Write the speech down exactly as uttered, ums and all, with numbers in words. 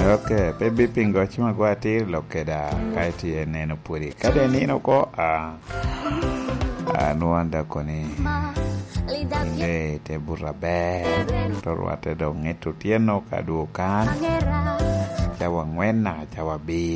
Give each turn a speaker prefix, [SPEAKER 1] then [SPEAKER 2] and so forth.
[SPEAKER 1] Ok, baby pingo chima guati lo che da kaiti e neno puri. Kade nino ko a a nuanda koni inde te burra be torwate do ngetu tieno kadukan. Chawa ngwena, chawa bi